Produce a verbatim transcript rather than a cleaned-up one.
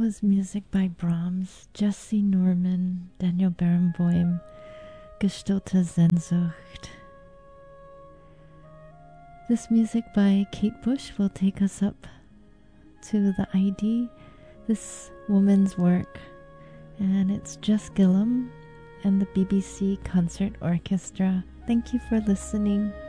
was music by Brahms, Jesse Norman, Daniel Barenboim, Gestalter Sehnsucht. This music by Kate Bush will take us up to the I D, this woman's work, and it's Jess Gillum and the B B C Concert Orchestra. Thank you for listening.